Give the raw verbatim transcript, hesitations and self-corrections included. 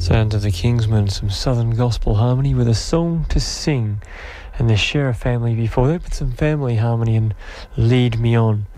Sounds of the Kingsmen, some southern gospel harmony with a song to sing. And the Sheriff family before that with some family harmony and Lead Me On.